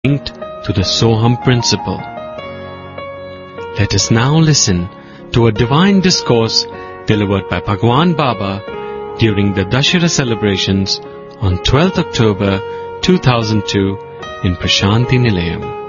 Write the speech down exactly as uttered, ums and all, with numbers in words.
linked to the Soham principle. Let us now listen to a divine discourse delivered by Bhagwan Baba during the Dashera celebrations on twelfth October two thousand two in Prashanti Nilayam.